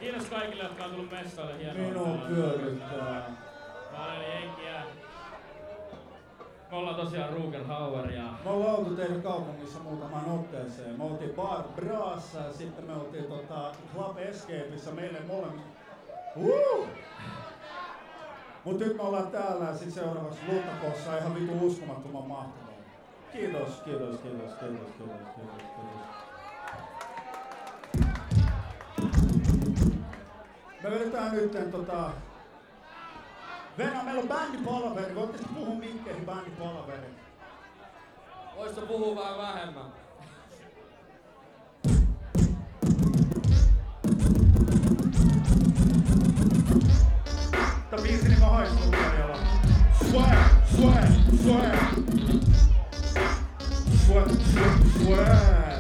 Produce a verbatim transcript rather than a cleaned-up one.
Kiitos kaikille, jotka on tullut mestalle. Hienoa. Minun pyöryttää. Paljon jenkiä. Me ollaan tosiaan Rugerhauer ja... Me ollaan oltu teidän kaupungissa muutamaan otteeseen. Me oltiin Bar Braassa ja sitten me oltiin tota Club Escapeissa meille molemmat. Uh! Mut nyt me ollaan täällä ja sit seuraavaksi Luttakossa ihan vitu uskomattoman mahtavaa. Kiitos, kiitos, kiitos, kiitos, kiitos, kiitos, kiitos. Me vedetään nytten tota... Venä, meillä on bändipalaveri. Voitteko puhua mikkeihin bändipalaveri? Voisitko puhua vähän vähemmän? Tää biisi nimi on Haiskuulijalla. Swear, swear, swear. Swear, swear, swear.